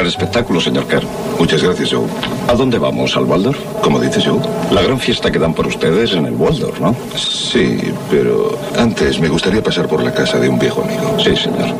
Gran espectáculo, señor Kern. Muchas gracias, Joe. ¿A dónde vamos? ¿Al Waldorf? ¿Cómo dices, Joe? La gran fiesta que dan por ustedes en el Waldorf, ¿no? Sí, pero antes me gustaría pasar por la casa de un viejo amigo. Sí, señor.